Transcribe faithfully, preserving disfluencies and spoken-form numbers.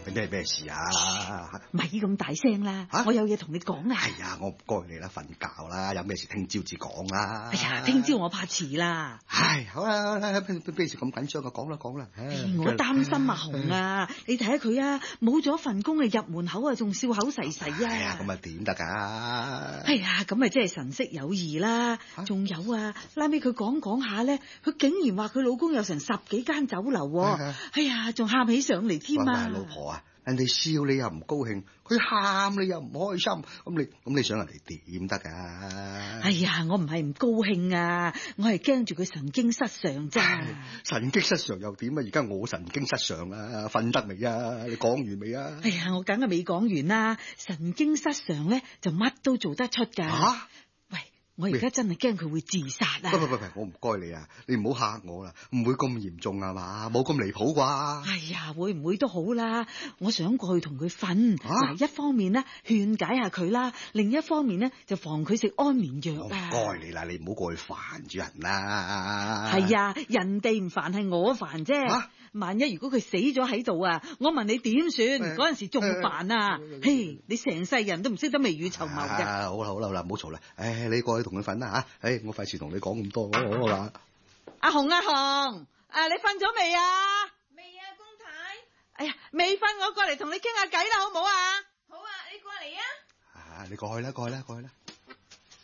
咩咩事啊？ 咪咁大聲啦！啊、我有嘢同你講啊！ 係啊，我唔該你啦，瞓覺啦，有咩事聽朝至講啦。 哎呀，聽朝我怕遲啦。 唉，好啦好啦，咩事咁緊張啊？講啦講啦。 我擔心阿紅啊，你睇下佢啊，冇咗份工啊，入門口啊，仲笑口噬噬啊。 係啊，咁啊點得噶？ 哎呀，咁啊即係神色有異啦。仲有啊，拉尾佢講講下咧，佢竟然話佢老公有成十幾間酒樓。哎呀，仲喊起上嚟添啊！ 老婆啊！人哋笑你又唔高興，佢喊你又唔開心，咁你咁你想人哋點得噶？ 哎呀，我唔係唔高興啊，我係驚住佢神經失常咋。 神經失常又點啊？而家我神經失常啊，瞓得未啊？你講完未啊？ 哎呀，我梗係未講完啦。神經失常咧，就乜都做得出噶。 啊我而家真係驚佢會自殺啊！ 不不不不，我唔該你啊，你唔好嚇我啦，唔會咁嚴重啊嘛，冇咁離譜啩？ 哎呀，會唔會都好啦，我想過去同佢瞓。嗱、啊，一方面咧勸解下佢啦，另一方面咧就防佢食安眠藥啊。 唔該你啦，你唔好過去煩住人啦。 係啊，人哋唔煩係我煩啫。啊萬一如果佢死咗喺度啊，我問你點算？嗰陣時仲煩啊！嘿，你成世人都唔識得未雨綢繆嘅。 好啦好啦好啦，唔好嘈啦。唉，你過去同佢瞓啦吓。唉，我費事同你講咁多。好啦， 阿紅阿紅，啊你瞓咗未啊？ 未啊，公太。 哎呀，未瞓，我過嚟同你傾下偈啦，好唔好啊？ 好啊，你過嚟啊。 啊，你過去啦，過去啦，過去啦。